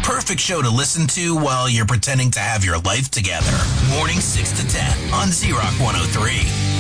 perfect show to listen to while you're pretending to have your life together. Morning 6 to 10 on Z-Rock 103.